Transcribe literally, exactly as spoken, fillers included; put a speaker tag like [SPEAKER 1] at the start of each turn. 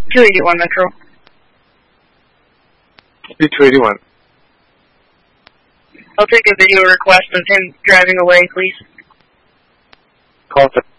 [SPEAKER 1] two eighty-one Metro.
[SPEAKER 2] two eighty-one.
[SPEAKER 1] I'll take a video request of him driving away, please.
[SPEAKER 2] Call